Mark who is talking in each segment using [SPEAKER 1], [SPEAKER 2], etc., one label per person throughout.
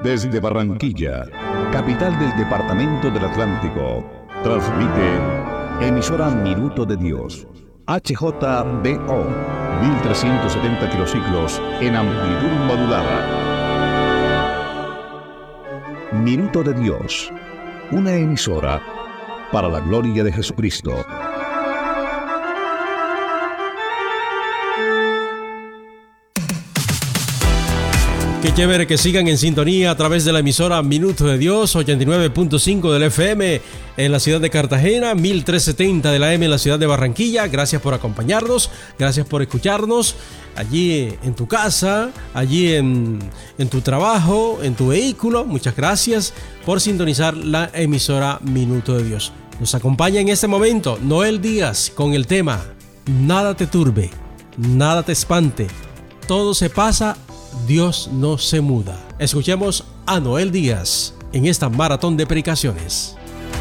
[SPEAKER 1] Desde Barranquilla, capital del departamento del Atlántico, transmite emisora Minuto de Dios, HJBO, 1370 kilociclos en amplitud modulada. Minuto de Dios, una emisora para la gloria de Jesucristo.
[SPEAKER 2] Qué chévere que sigan en sintonía a través de la emisora Minuto de Dios, 89.5 del FM en la ciudad de Cartagena, 1370 de la AM en la ciudad de Barranquilla. Gracias por acompañarnos, gracias por escucharnos allí en tu casa, allí en tu trabajo, en tu vehículo. Muchas gracias por sintonizar la emisora Minuto de Dios. Nos acompaña en este momento Noel Díaz con el tema Nada te turbe, nada te espante, todo se pasa, Dios no se muda. Escuchemos a Noel Díaz en esta maratón de predicaciones.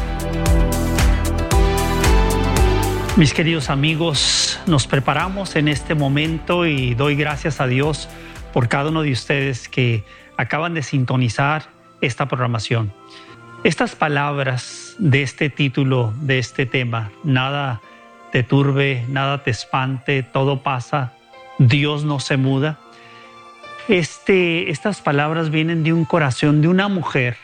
[SPEAKER 3] Mis queridos amigos, nos preparamos en este momento y doy gracias a Dios por cada uno de ustedes que acaban de sintonizar esta programación. Estas palabras de este título, de este tema, nada te turbe, nada te espante, todo pasa, Dios no se muda. Estas palabras vienen de un corazón de una mujer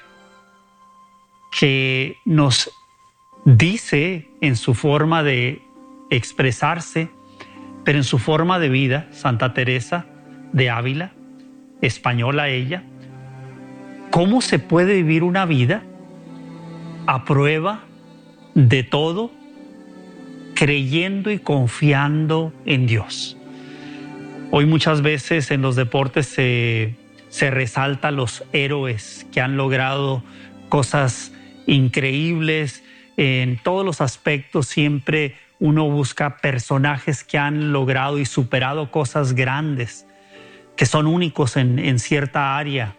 [SPEAKER 3] que nos dice en su forma de expresarse, pero en su forma de vida, Santa Teresa de Ávila, española ella, cómo se puede vivir una vida a prueba de todo, creyendo y confiando en Dios. Hoy muchas veces en los deportes se resalta los héroes que han logrado cosas increíbles. En todos los aspectos siempre uno busca personajes que han logrado y superado cosas grandes, que son únicos en cierta área,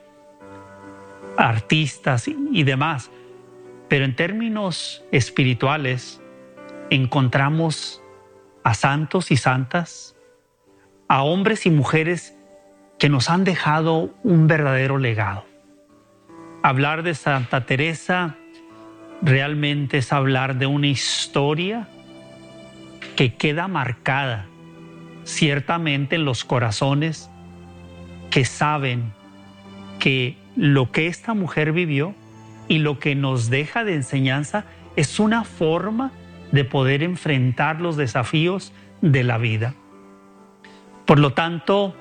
[SPEAKER 3] artistas y demás. Pero en términos espirituales encontramos a santos y santas, a hombres y mujeres que nos han dejado un verdadero legado. Hablar de Santa Teresa realmente es hablar de una historia que queda marcada ciertamente en los corazones que saben que lo que esta mujer vivió y lo que nos deja de enseñanza es una forma de poder enfrentar los desafíos de la vida. Por lo tanto,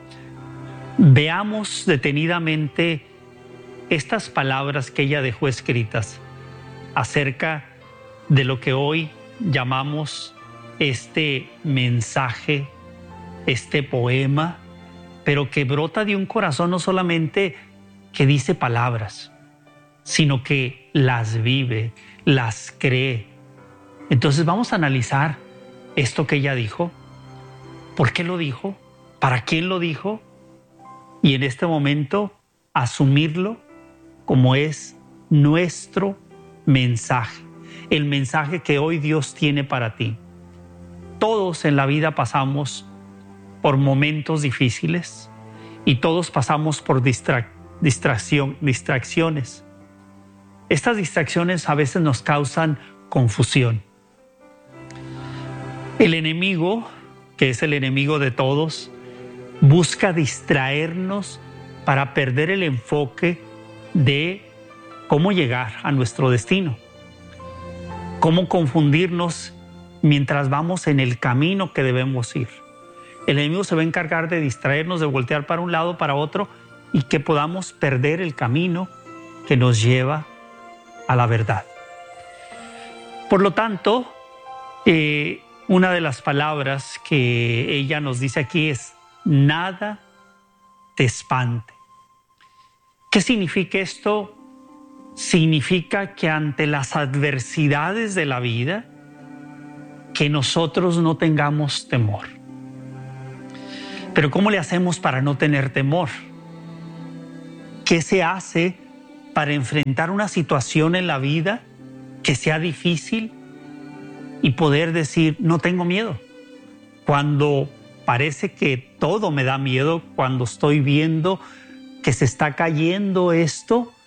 [SPEAKER 3] veamos detenidamente estas palabras que ella dejó escritas acerca de lo que hoy llamamos este mensaje, este poema, pero que brota de un corazón no solamente que dice palabras, sino que las vive, las cree. Entonces vamos a analizar esto que ella dijo. ¿Por qué lo dijo? ¿Para quién lo dijo? Y en este momento asumirlo como es nuestro mensaje, el mensaje que hoy Dios tiene para ti. Todos en la vida pasamos por momentos difíciles y todos pasamos por distracciones. Estas distracciones a veces nos causan confusión. El enemigo, que es el enemigo de todos, busca distraernos para perder el enfoque de cómo llegar a nuestro destino, cómo confundirnos mientras vamos en el camino que debemos ir. El enemigo se va a encargar de distraernos, de voltear para un lado, para otro, y que podamos perder el camino que nos lleva a la verdad. Por lo tanto, una de las palabras que ella nos dice aquí es nada te espante. ¿Qué significa esto? Significa que ante las adversidades de la vida, que nosotros no tengamos temor. Pero ¿cómo le hacemos para no tener temor? ¿Qué se hace para enfrentar una situación en la vida que sea difícil y poder decir, no tengo miedo? Cuando parece que todo me da miedo, cuando estoy viendo que se está cayendo esto,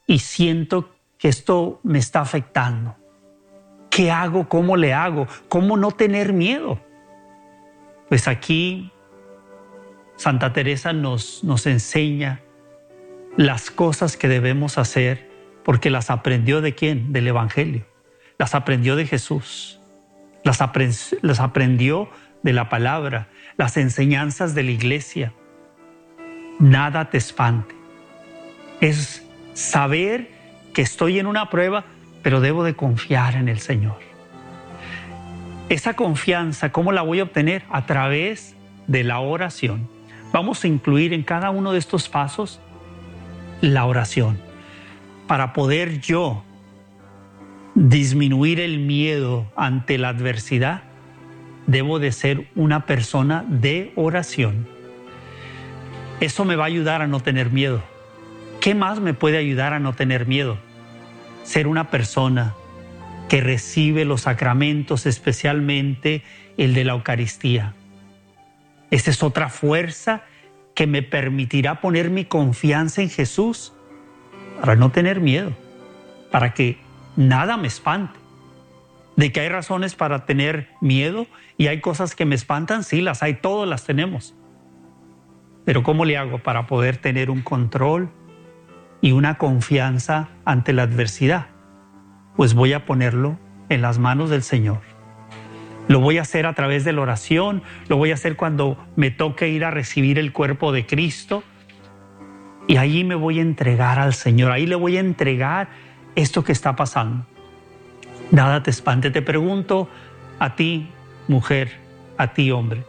[SPEAKER 3] y siento que esto me está afectando. ¿Qué hago? ¿Cómo le hago? ¿Cómo no tener miedo? Pues aquí Santa Teresa nos enseña las cosas que debemos hacer, porque las aprendió ¿de quién? Del Evangelio. Las aprendió de Jesús. Las aprendió de la palabra, las enseñanzas de la iglesia. Nada te espante. Es saber que estoy en una prueba, pero debo de confiar en el Señor. Esa confianza, ¿cómo la voy a obtener? A través de la oración. Vamos a incluir en cada uno de estos pasos la oración. Para poder yo disminuir el miedo ante la adversidad, debo de ser una persona de oración. Eso me va a ayudar a no tener miedo. ¿Qué más me puede ayudar a no tener miedo? Ser una persona que recibe los sacramentos, especialmente el de la Eucaristía. Esa es otra fuerza que me permitirá poner mi confianza en Jesús para no tener miedo, para que nada me espante. De que hay razones para tener miedo y hay cosas que me espantan, sí, las hay, todas las tenemos. Pero ¿cómo le hago para poder tener un control y una confianza ante la adversidad? Pues voy a ponerlo en las manos del Señor. Lo voy a hacer a través de la oración, lo voy a hacer cuando me toque ir a recibir el cuerpo de Cristo. Y ahí me voy a entregar al Señor, ahí le voy a entregar esto que está pasando. Nada te espante. Te pregunto a ti, mujer, a ti, hombre,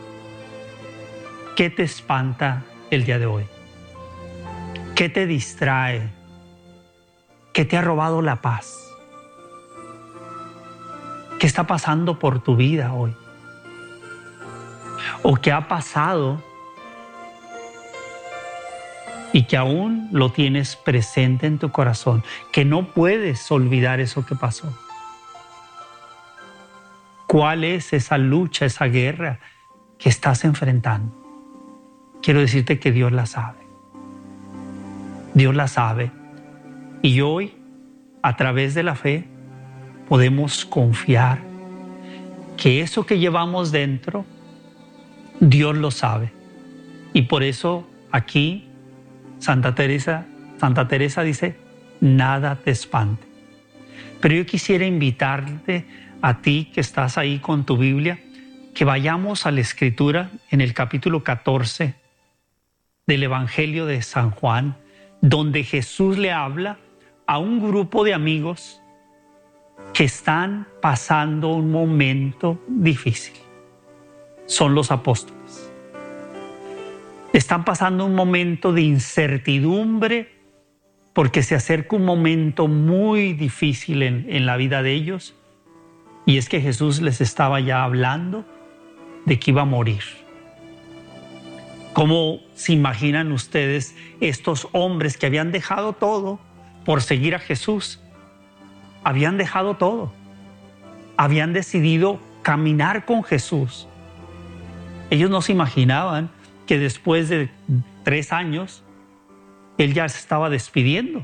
[SPEAKER 3] ¿qué te espanta el día de hoy? ¿Qué te distrae? ¿Qué te ha robado la paz? ¿Qué está pasando por tu vida hoy? ¿O qué ha pasado y que aún lo tienes presente en tu corazón, que no puedes olvidar eso que pasó? ¿Cuál es esa lucha, esa guerra que estás enfrentando? Quiero decirte que Dios la sabe. Dios la sabe. Y hoy, a través de la fe, podemos confiar que eso que llevamos dentro, Dios lo sabe. Y por eso aquí Santa Teresa dice, nada te espante. Pero yo quisiera invitarte a ti que estás ahí con tu Biblia, que vayamos a la Escritura en el capítulo 14 del Evangelio de San Juan, donde Jesús le habla a un grupo de amigos que están pasando un momento difícil. Son los apóstoles. Están pasando un momento de incertidumbre porque se acerca un momento muy difícil en la vida de ellos, y es que Jesús les estaba ya hablando de que iba a morir. ¿Cómo se imaginan ustedes estos hombres que habían dejado todo por seguir a Jesús? Habían dejado todo. Habían decidido caminar con Jesús. Ellos no se imaginaban que después de 3 años, Él ya se estaba despidiendo.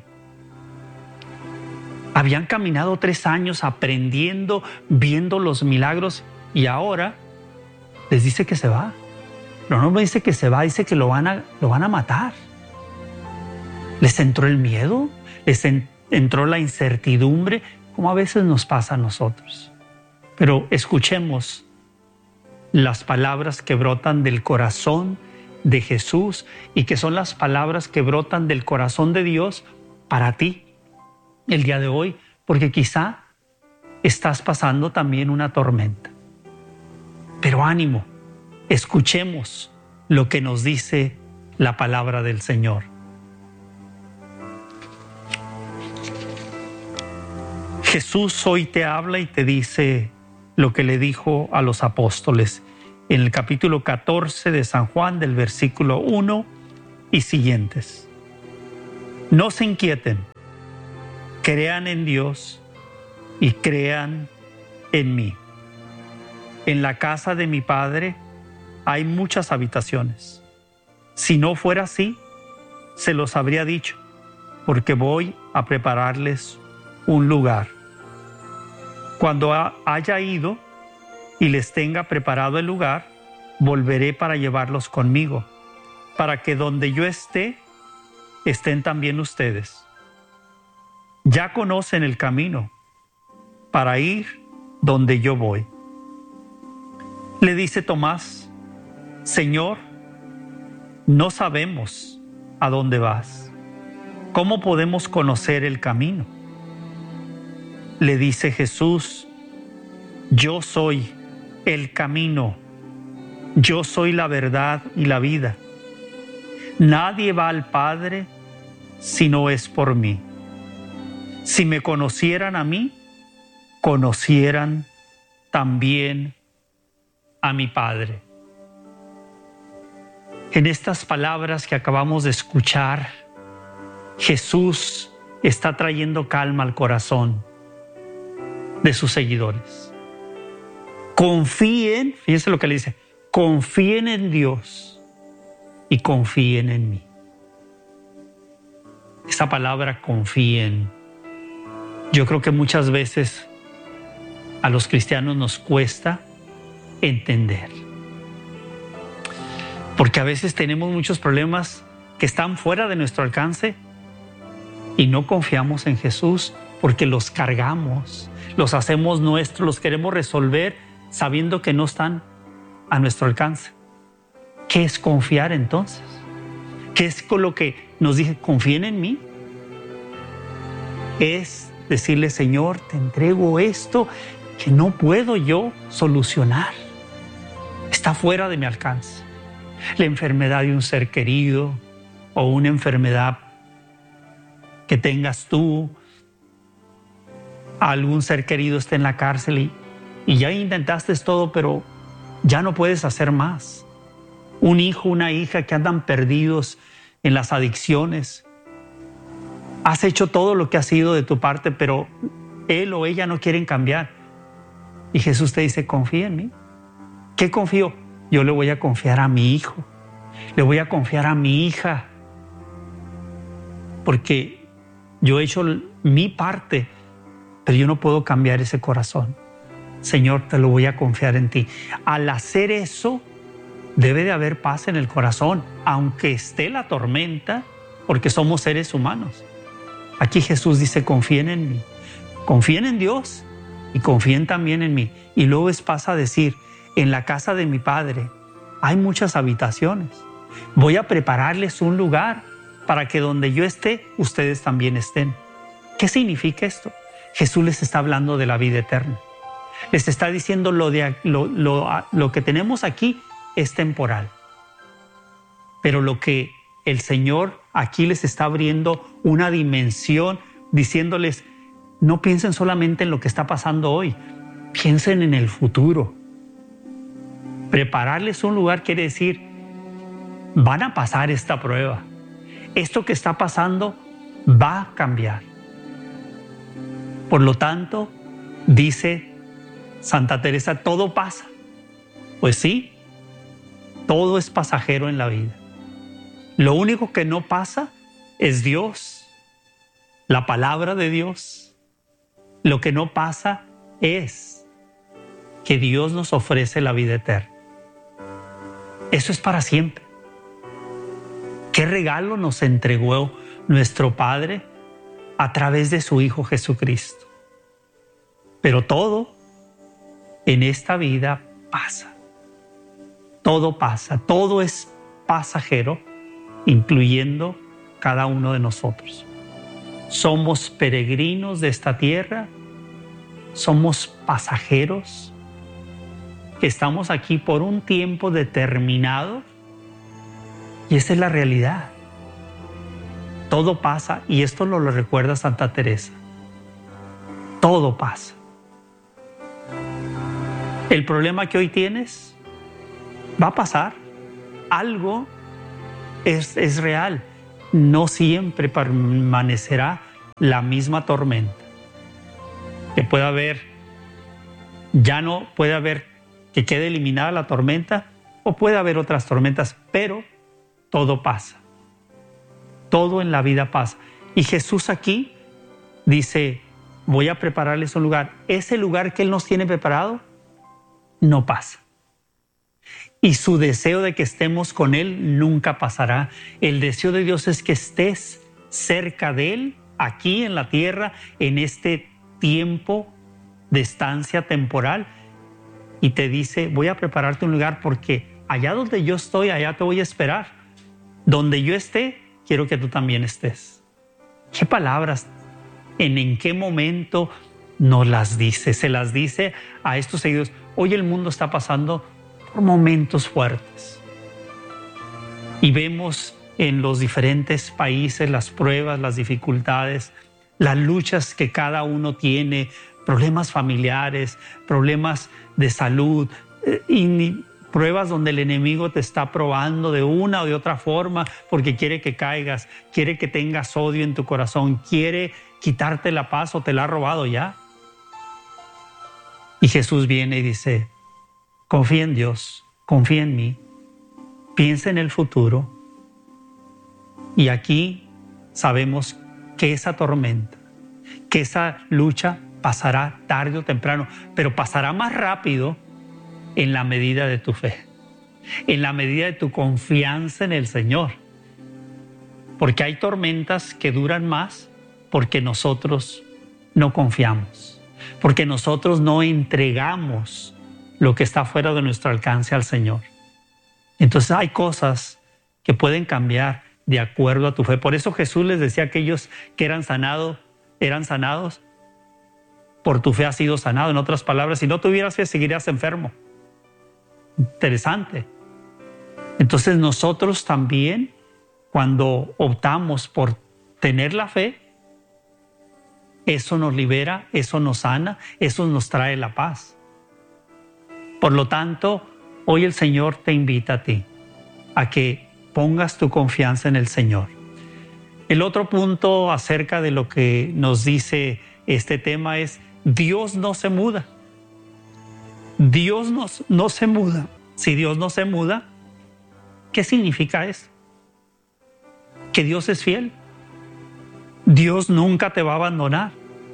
[SPEAKER 3] Habían caminado 3 años aprendiendo, viendo los milagros, y ahora les dice que se va. No me dice que se va, dice que lo van a matar. Les entró el miedo, les entró la incertidumbre, como a veces nos pasa a nosotros. Pero escuchemos las palabras que brotan del corazón de Jesús y que son las palabras que brotan del corazón de Dios para ti el día de hoy, porque quizá estás pasando también una tormenta. Pero ánimo, escuchemos lo que nos dice la palabra del Señor. Jesús hoy te habla y te dice lo que le dijo a los apóstoles en el capítulo 14 de San Juan, del versículo 1 y siguientes. No se inquieten, crean en Dios y crean en mí. En la casa de mi Padre hay muchas habitaciones. Si no fuera así, se los habría dicho, porque voy a prepararles un lugar. Cuando haya ido y les tenga preparado el lugar, volveré para llevarlos conmigo, para que donde yo esté, estén también ustedes. Ya conocen el camino para ir donde yo voy. Le dice Tomás: Señor, no sabemos a dónde vas. ¿Cómo podemos conocer el camino? Le dice Jesús: yo soy el camino, yo soy la verdad y la vida. Nadie va al Padre si no es por mí. Si me conocieran a mí, conocieran también a mi Padre. En estas palabras que acabamos de escuchar, Jesús está trayendo calma al corazón de sus seguidores. Confíen, fíjense lo que le dice, confíen en Dios y confíen en mí. Esa palabra confíen, yo creo que muchas veces a los cristianos nos cuesta entender. Porque a veces tenemos muchos problemas que están fuera de nuestro alcance y no confiamos en Jesús porque los cargamos, los hacemos nuestros, los queremos resolver sabiendo que no están a nuestro alcance. ¿Qué es confiar entonces? ¿Qué es con lo que nos dice confíen en mí? Es decirle: Señor, te entrego esto que no puedo yo solucionar. Está fuera de mi alcance. La enfermedad de un ser querido o una enfermedad que tengas tú, algún ser querido está en la cárcel y ya intentaste todo, pero ya no puedes hacer más. Un hijo, una hija que andan perdidos en las adicciones. Has hecho todo lo que ha sido de tu parte, pero él o ella no quieren cambiar. Y Jesús te dice: confía en mí. ¿Qué confío? Yo le voy a confiar a mi hijo, le voy a confiar a mi hija, porque yo he hecho mi parte, pero yo no puedo cambiar ese corazón. Señor, te lo voy a confiar en ti. Al hacer eso, debe de haber paz en el corazón, aunque esté la tormenta, porque somos seres humanos. Aquí Jesús dice: confíen en mí, confíen en Dios y confíen también en mí. Y luego pasa a decir: en la casa de mi Padre hay muchas habitaciones. Voy a prepararles un lugar para que donde yo esté, ustedes también estén. ¿Qué significa esto? Jesús les está hablando de la vida eterna. Les está diciendo lo que tenemos aquí es temporal. Pero lo que el Señor aquí les está abriendo una dimensión, diciéndoles: no piensen solamente en lo que está pasando hoy, piensen en el futuro. Prepararles un lugar quiere decir: van a pasar esta prueba. Esto que está pasando va a cambiar. Por lo tanto, dice Santa Teresa, todo pasa. Pues sí, todo es pasajero en la vida. Lo único que no pasa es Dios, la palabra de Dios. Lo que no pasa es que Dios nos ofrece la vida eterna. Eso es para siempre. ¿Qué regalo nos entregó nuestro Padre a través de su Hijo Jesucristo? Pero todo en esta vida pasa. Todo pasa, todo es pasajero, incluyendo cada uno de nosotros. Somos peregrinos de esta tierra, somos pasajeros, que estamos aquí por un tiempo determinado, y esa es la realidad. Todo pasa, y esto lo recuerda Santa Teresa. Todo pasa. El problema que hoy tienes va a pasar. Algo es real. No siempre permanecerá la misma tormenta. Que pueda haber, ya no puede haber que quede eliminada la tormenta, o puede haber otras tormentas, pero todo pasa. Todo en la vida pasa. Y Jesús aquí dice, voy a prepararles un lugar. Ese lugar que Él nos tiene preparado no pasa. Y su deseo de que estemos con Él nunca pasará. El deseo de Dios es que estés cerca de Él, aquí en la tierra, en este tiempo de estancia temporal. Y te dice, voy a prepararte un lugar porque allá donde yo estoy, allá te voy a esperar. Donde yo esté, quiero que tú también estés. ¿Qué palabras? ¿En qué momento nos las dice? Se las dice a estos seguidores. Hoy el mundo está pasando por momentos fuertes. Y vemos en los diferentes países las pruebas, las dificultades, las luchas que cada uno tiene, problemas familiares, problemas de salud, y pruebas donde el enemigo te está probando de una o de otra forma porque quiere que caigas, quiere que tengas odio en tu corazón, quiere quitarte la paz o te la ha robado ya. Y Jesús viene y dice, confía en Dios, confía en mí, piensa en el futuro. Y aquí sabemos que esa tormenta, que esa lucha pasará tarde o temprano, pero pasará más rápido en la medida de tu fe, en la medida de tu confianza en el Señor. Porque hay tormentas que duran más porque nosotros no confiamos, porque nosotros no entregamos lo que está fuera de nuestro alcance al Señor. Entonces hay cosas que pueden cambiar de acuerdo a tu fe. Por eso Jesús les decía a aquellos que eran sanados, por tu fe has sido sanado. En otras palabras, si no tuvieras fe, seguirías enfermo. Interesante. Entonces nosotros también, cuando optamos por tener la fe, eso nos libera, eso nos sana, eso nos trae la paz. Por lo tanto, hoy el Señor te invita a ti, a que pongas tu confianza en el Señor. El otro punto acerca de lo que nos dice este tema es, Dios no se muda. Dios no se muda. Si Dios no se muda, ¿qué significa eso? Que Dios es fiel. Dios nunca te va a abandonar.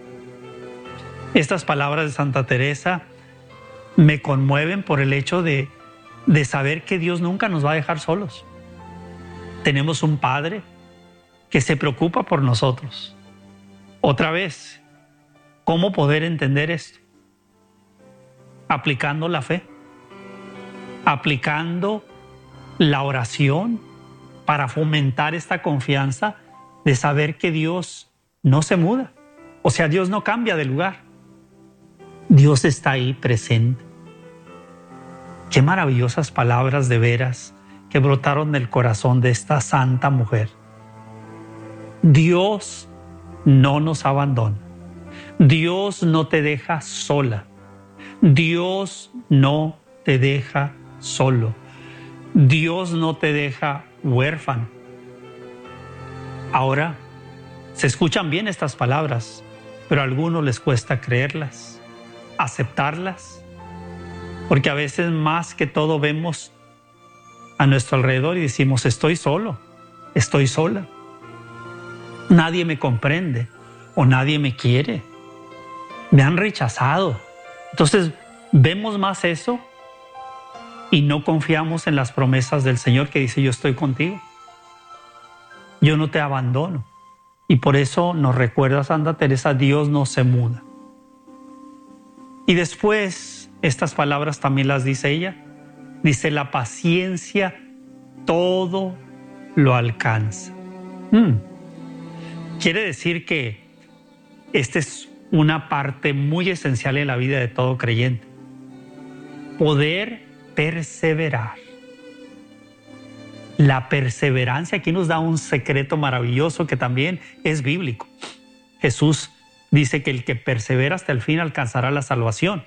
[SPEAKER 3] Estas palabras de Santa Teresa me conmueven por el hecho de saber que Dios nunca nos va a dejar solos. Tenemos un Padre que se preocupa por nosotros. Otra vez, ¿cómo poder entender esto? Aplicando la fe, aplicando la oración para fomentar esta confianza de saber que Dios no se muda. O sea, Dios no cambia de lugar. Dios está ahí presente. Qué maravillosas palabras de veras que brotaron del corazón de esta santa mujer. Dios no nos abandona. Dios no te deja sola. Dios no te deja solo. Dios no te deja huérfano. Ahora, se escuchan bien estas palabras, pero a algunos les cuesta creerlas, aceptarlas, porque a veces más que todo vemos a nuestro alrededor y decimos, estoy solo, estoy sola. Nadie me comprende o nadie me quiere. Me han rechazado. Entonces vemos más eso y no confiamos en las promesas del Señor que dice, yo estoy contigo. Yo no te abandono. Y por eso nos recuerda Santa Teresa, Dios no se muda. Y después, estas palabras también las dice ella. Dice, la paciencia todo lo alcanza. Quiere decir que esta es una parte muy esencial en la vida de todo creyente. Poder perseverar. La perseverancia aquí nos da un secreto maravilloso que también es bíblico. Jesús dice que el que persevera hasta el fin alcanzará la salvación.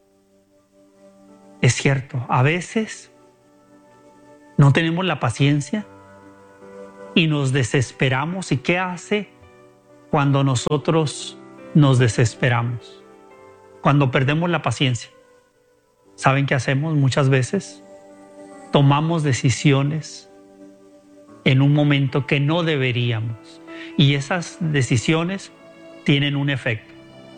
[SPEAKER 3] Es cierto, a veces no tenemos la paciencia y nos desesperamos. ¿Y qué hace cuando nosotros nos desesperamos? Cuando perdemos la paciencia. ¿Saben qué hacemos muchas veces? Tomamos decisiones en un momento que no deberíamos. Y esas decisiones tienen un efecto.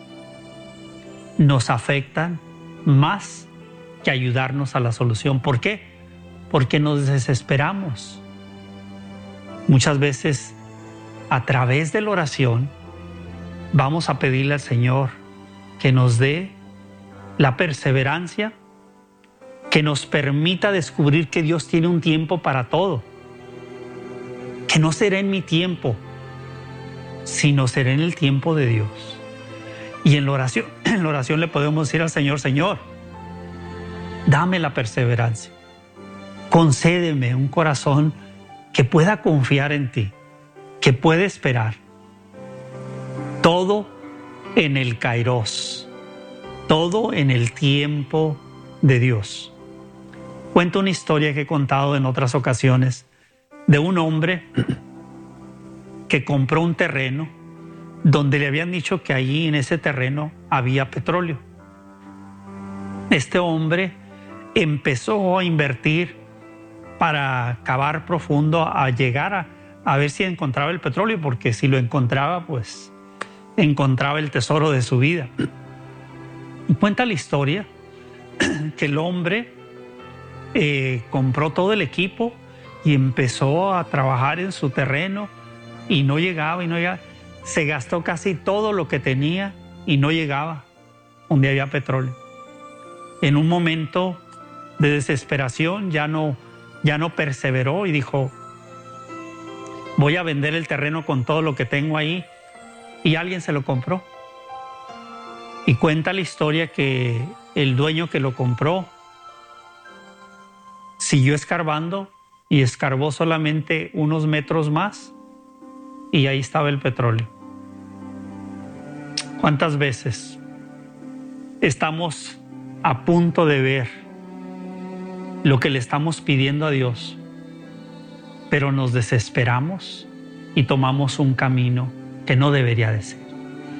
[SPEAKER 3] Nos afectan más que ayudarnos a la solución. ¿Por qué? Porque nos desesperamos. Muchas veces, a través de la oración, vamos a pedirle al Señor que nos dé la perseverancia, que nos permita descubrir que Dios tiene un tiempo para todo, que no será en mi tiempo, sino será en el tiempo de Dios. Y en la oración le podemos decir al Señor: Señor, dame la perseverancia, concédeme un corazón que pueda confiar en ti, que pueda esperar. Todo en el Kairos, todo en el tiempo de Dios. Cuento una historia que he contado en otras ocasiones de un hombre que compró un terreno donde le habían dicho que allí en ese terreno había petróleo. Este hombre empezó a invertir para cavar profundo, a llegar a ver si encontraba el petróleo, porque si lo encontraba, pues encontraba el tesoro de su vida. Y cuenta la historia que el hombre compró todo el equipo y empezó a trabajar en su terreno y no llegaba. Se gastó casi todo lo que tenía y no llegaba donde había petróleo. En un momento de desesperación ya no perseveró y dijo: voy a vender el terreno con todo lo que tengo ahí, y alguien se lo compró. Y cuenta la historia que el dueño que lo compró siguió escarbando y escarbó solamente unos metros más y ahí estaba el petróleo. ¿Cuántas veces estamos a punto de ver lo que le estamos pidiendo a Dios, pero nos desesperamos y tomamos un camino que no debería de ser?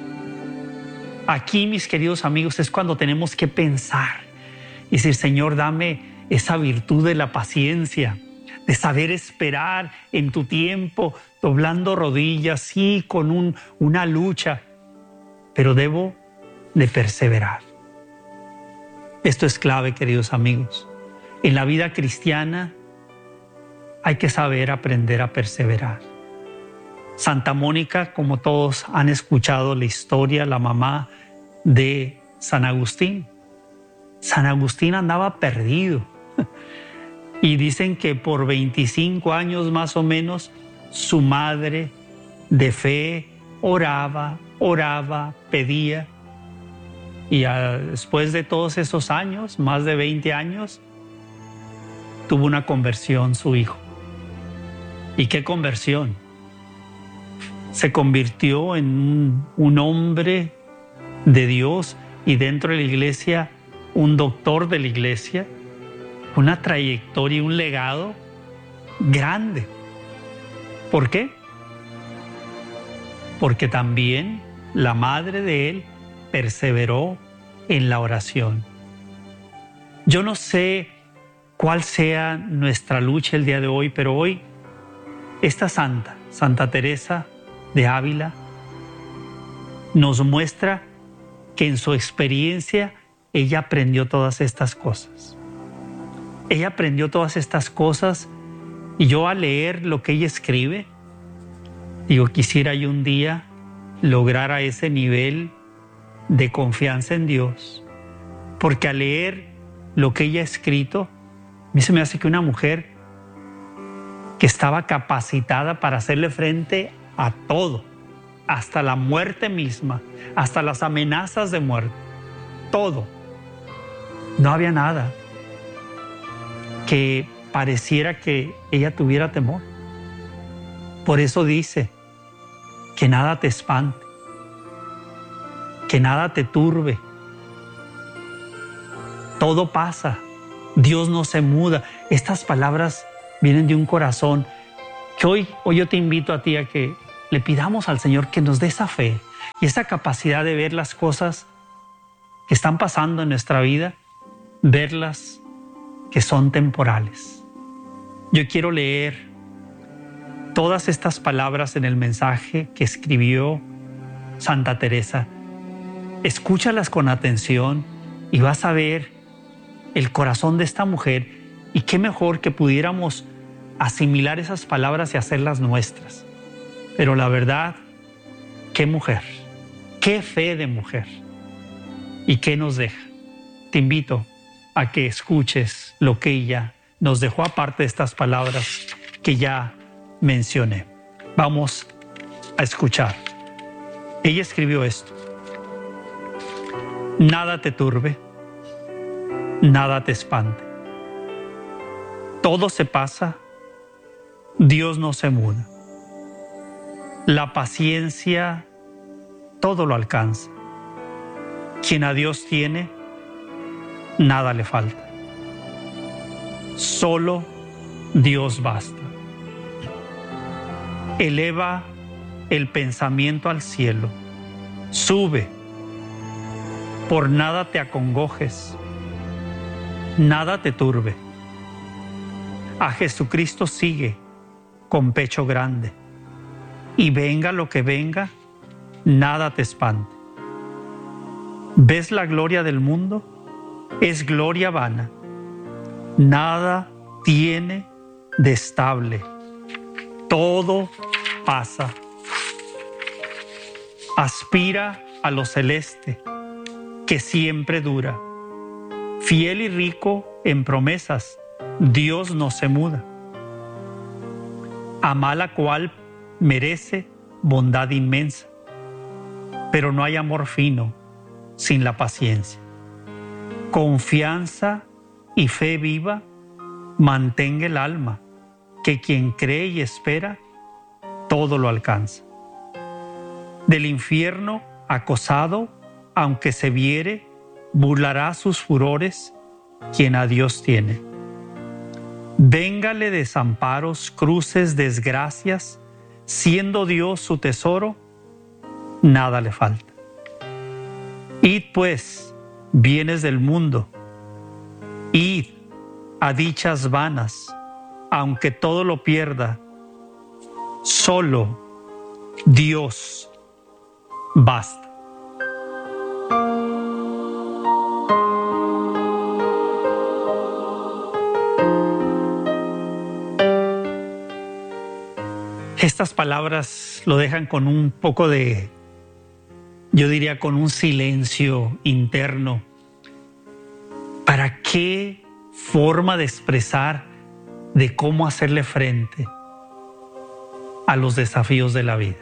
[SPEAKER 3] Aquí, mis queridos amigos, es cuando tenemos que pensar y decir: Señor, dame esa virtud de la paciencia, de saber esperar en tu tiempo, doblando rodillas, sí, con una lucha, pero debo de perseverar. Esto es clave, queridos amigos. En la vida cristiana hay que saber aprender a perseverar. Santa Mónica, como todos han escuchado la historia, la mamá de San Agustín. San Agustín andaba perdido. Y dicen que por 25 años más o menos, su madre de fe oraba, pedía. Y después de todos esos años, más de 20 años, tuvo una conversión su hijo. ¿Y qué conversión? Se convirtió en un hombre de Dios y dentro de la iglesia un doctor de la iglesia, una trayectoria y un legado grande. ¿Por qué? Porque también la madre de él perseveró en la oración. Yo no sé cuál sea nuestra lucha el día de hoy, pero hoy esta Santa Teresa de Ávila, nos muestra que en su experiencia ella aprendió todas estas cosas. Ella aprendió todas estas cosas y yo al leer lo que ella escribe, digo, quisiera yo un día lograr a ese nivel de confianza en Dios, porque al leer lo que ella ha escrito, a mí se me hace que una mujer que estaba capacitada para hacerle frente a todo, hasta la muerte misma, hasta las amenazas de muerte, todo. No había nada que pareciera que ella tuviera temor. Por eso dice: que nada te espante, que nada te turbe. Todo pasa, Dios no se muda. Estas palabras vienen de un corazón que hoy yo te invito a ti a que le pidamos al Señor que nos dé esa fe y esa capacidad de ver las cosas que están pasando en nuestra vida, verlas que son temporales. Yo quiero leer todas estas palabras en el mensaje que escribió Santa Teresa. Escúchalas con atención y vas a ver el corazón de esta mujer, y qué mejor que pudiéramos asimilar esas palabras y hacerlas nuestras. Pero la verdad, qué mujer, qué fe de mujer, y qué nos deja. Te invito a que escuches lo que ella nos dejó, aparte de estas palabras que ya mencioné. Vamos a escuchar. Ella escribió esto: nada te turbe, nada te espante. Todo se pasa, Dios no se muda. La paciencia todo lo alcanza. Quien a Dios tiene, nada le falta. Solo Dios basta. Eleva el pensamiento al cielo. Sube. Por nada te acongojes. Nada te turbe. A Jesucristo sigue con pecho grande. Y venga lo que venga, nada te espante. ¿Ves la gloria del mundo? Es gloria vana. Nada tiene de estable. Todo pasa. Aspira a lo celeste, que siempre dura. Fiel y rico en promesas, Dios no se muda. Ama la cual merece bondad inmensa, pero no hay amor fino sin la paciencia. Confianza y fe viva mantenga el alma, que quien cree y espera, todo lo alcanza. Del infierno acosado, aunque se viere, burlará sus furores quien a Dios tiene. Véngale desamparos, cruces, desgracias, siendo Dios su tesoro, nada le falta. Id pues, bienes del mundo, id a dichas vanas, aunque todo lo pierda, solo Dios basta. Estas palabras lo dejan con un poco de, yo diría, con un silencio interno. ¿Para qué forma de expresar de cómo hacerle frente a los desafíos de la vida?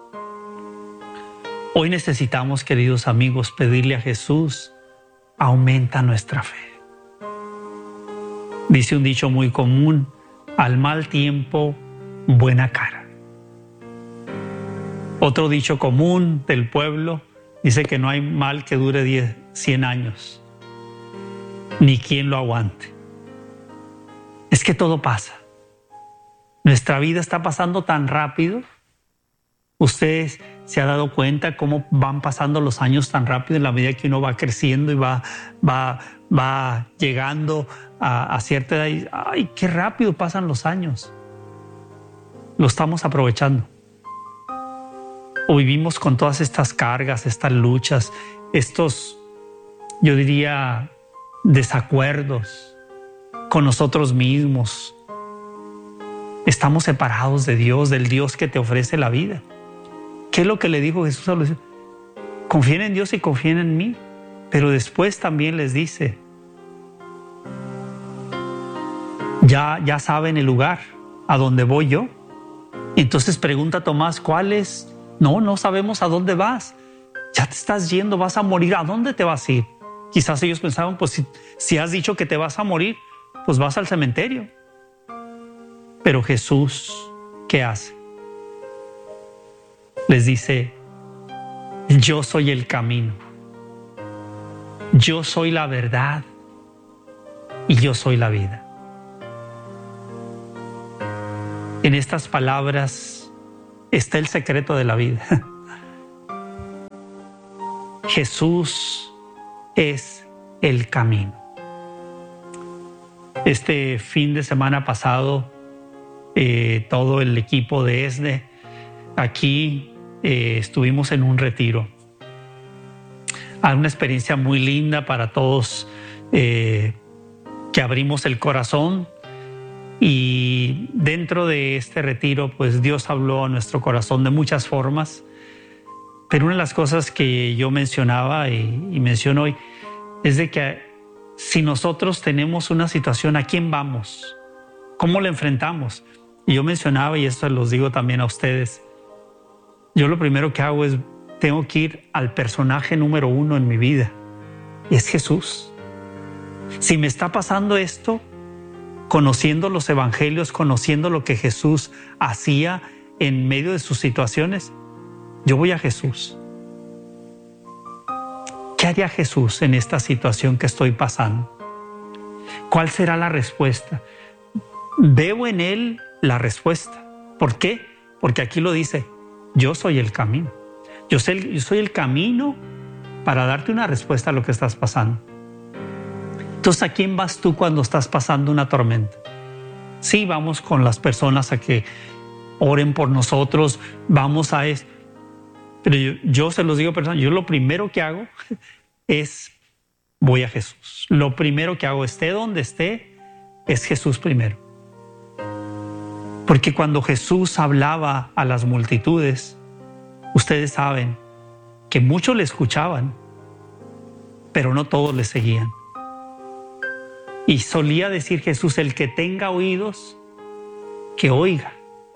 [SPEAKER 3] Hoy necesitamos, queridos amigos, pedirle a Jesús: aumenta nuestra fe. Dice un dicho muy común: al mal tiempo, buena cara. Otro dicho común del pueblo dice que no hay mal que dure 100 años, ni quien lo aguante. Es que todo pasa. Nuestra vida está pasando tan rápido. Usted se ha dado cuenta cómo van pasando los años tan rápido en la medida que uno va creciendo y va llegando a cierta edad. Y, ¡ay, qué rápido pasan los años! Lo estamos aprovechando. O vivimos con todas estas cargas, estas luchas, estos, yo diría, desacuerdos con nosotros mismos. Estamos separados de Dios, del Dios que te ofrece la vida. ¿Qué es lo que le dijo Jesús a los discípulos? Confíen en Dios y confíen en mí. Pero después también les dice: ya saben el lugar a donde voy yo. Entonces pregunta Tomás: ¿cuál es? No sabemos a dónde vas. Ya te estás yendo, vas a morir. ¿A dónde te vas a ir? Quizás ellos pensaban: pues si has dicho que te vas a morir, pues vas al cementerio. Pero Jesús, ¿qué hace? Les dice: yo soy el camino, yo soy la verdad y yo soy la vida. En estas palabras está el secreto de la vida. Jesús es el camino. Este fin de semana pasado todo el equipo de ESNE. Aquí estuvimos en un retiro. Una experiencia muy linda para todos, que abrimos el corazón, y dentro de este retiro pues Dios habló a nuestro corazón de muchas formas, pero una de las cosas que yo mencionaba y menciono hoy es de que si nosotros tenemos una situación, ¿a quién vamos? ¿Cómo la enfrentamos? Y yo mencionaba, y esto los digo también a ustedes, yo lo primero que hago es, tengo que ir al personaje número 1 en mi vida, y es Jesús. Si me está pasando esto, conociendo los evangelios, conociendo lo que Jesús hacía en medio de sus situaciones, yo voy a Jesús. ¿Qué haría Jesús en esta situación que estoy pasando? ¿Cuál será la respuesta? Veo en Él la respuesta. ¿Por qué? Porque aquí lo dice, yo soy el camino. Yo soy el camino para darte una respuesta a lo que estás pasando. Entonces, ¿a quién vas tú cuando estás pasando una tormenta? Sí, vamos con las personas a que oren por nosotros, vamos a eso. Pero yo se los digo personalmente, yo lo primero que hago es voy a Jesús. Lo primero que hago, esté donde esté, es Jesús primero. Porque cuando Jesús hablaba a las multitudes, ustedes saben que muchos le escuchaban, pero no todos le seguían. Y solía decir Jesús, el que tenga oídos, que oiga.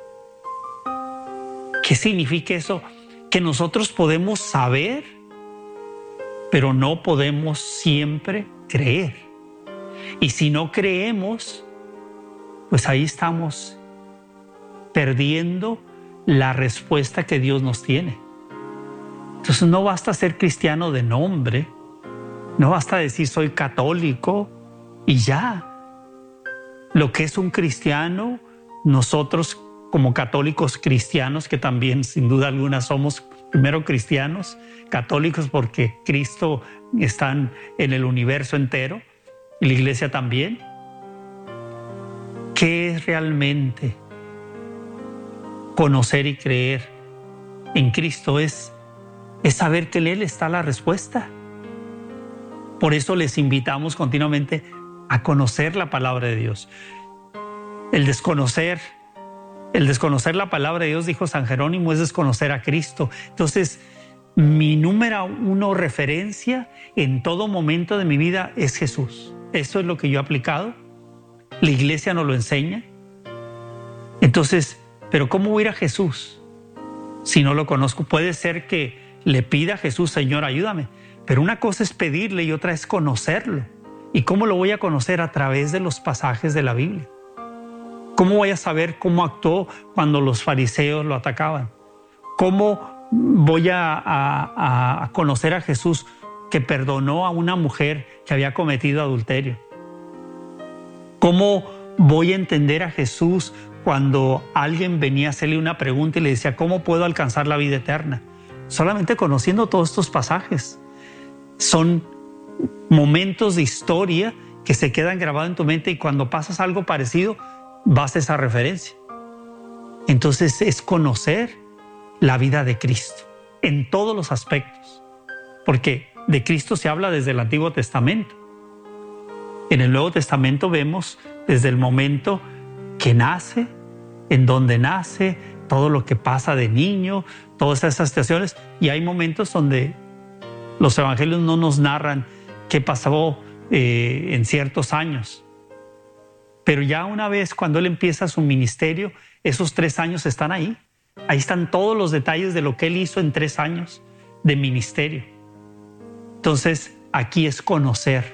[SPEAKER 3] ¿Qué significa eso? Que nosotros podemos saber, pero no podemos siempre creer. Y si no creemos, pues ahí estamos perdiendo la respuesta que Dios nos tiene. Entonces no basta ser cristiano de nombre, no basta decir soy católico y ya. Lo que es un cristiano, nosotros como católicos cristianos, que también sin duda alguna somos primero cristianos, católicos porque Cristo está en el universo entero y la iglesia también. ¿Qué es realmente conocer y creer en Cristo? Es saber que en Él está la respuesta. Por eso les invitamos continuamente a conocer la palabra de Dios. El desconocer la palabra de Dios, dijo San Jerónimo, es desconocer a Cristo. Entonces, mi número 1 referencia en todo momento de mi vida es Jesús. Eso es lo que yo he aplicado. La iglesia nos lo enseña. Entonces, ¿pero cómo voy a ir a Jesús si no lo conozco? Puede ser que le pida a Jesús, Señor, ayúdame. Pero una cosa es pedirle y otra es conocerlo. ¿Y cómo lo voy a conocer? A través de los pasajes de la Biblia. ¿Cómo voy a saber cómo actuó cuando los fariseos lo atacaban? ¿Cómo voy a conocer a Jesús que perdonó a una mujer que había cometido adulterio? ¿Cómo voy a entender a Jesús cuando alguien venía a hacerle una pregunta y le decía, ¿cómo puedo alcanzar la vida eterna? Solamente conociendo todos estos pasajes. Son momentos de historia que se quedan grabados en tu mente y cuando pasas algo parecido, vas a esa referencia. Entonces es conocer la vida de Cristo en todos los aspectos, porque de Cristo se habla desde el Antiguo Testamento. En el Nuevo Testamento vemos desde el momento que nace, en donde nace, todo lo que pasa de niño, todas esas situaciones, y hay momentos donde los evangelios no nos narran qué pasó en ciertos años. Pero ya una vez cuando Él empieza su ministerio, esos 3 años están ahí. Ahí están todos los detalles de lo que Él hizo en 3 años de ministerio. Entonces, aquí es conocer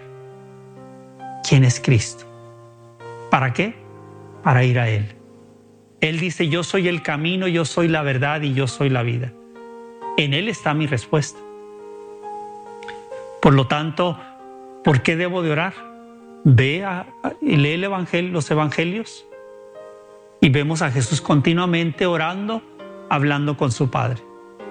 [SPEAKER 3] quién es Cristo. ¿Para qué? Para ir a Él. Él dice, yo soy el camino, yo soy la verdad y yo soy la vida. En Él está mi respuesta. Por lo tanto, ¿por qué debo de orar? Ve y lee los evangelios y vemos a Jesús continuamente orando, hablando con su Padre.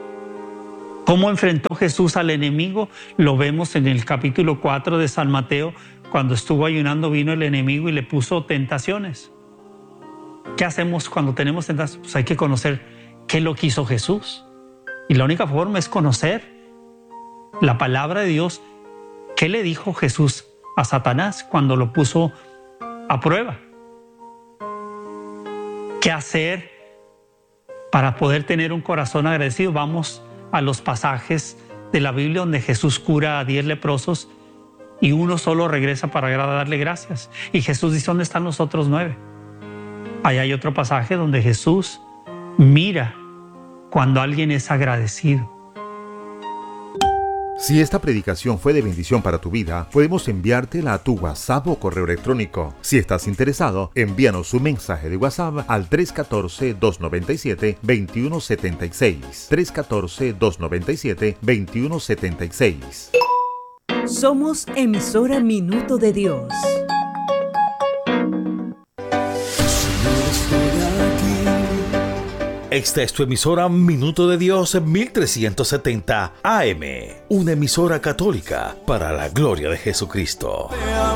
[SPEAKER 3] ¿Cómo enfrentó Jesús al enemigo? Lo vemos en el capítulo 4 de San Mateo, cuando estuvo ayunando vino el enemigo y le puso tentaciones. ¿Qué hacemos cuando tenemos tentación? Pues hay que conocer qué es lo que hizo Jesús. Y la única forma es conocer la palabra de Dios. ¿Qué le dijo Jesús a Satanás cuando lo puso a prueba? ¿Qué hacer para poder tener un corazón agradecido? Vamos a los pasajes de la Biblia donde Jesús cura a 10 leprosos y uno solo regresa para darle gracias. Y Jesús dice, ¿dónde están los otros 9? Ahí hay otro pasaje donde Jesús mira cuando alguien es agradecido.
[SPEAKER 4] Si esta predicación fue de bendición para tu vida, podemos enviártela a tu WhatsApp o correo electrónico. Si estás interesado, envíanos un mensaje de WhatsApp al 314-297-2176. 314-297-2176.
[SPEAKER 5] Somos emisora Minuto de Dios.
[SPEAKER 6] Esta es tu emisora Minuto de Dios 1370 AM, una emisora católica para la gloria de Jesucristo.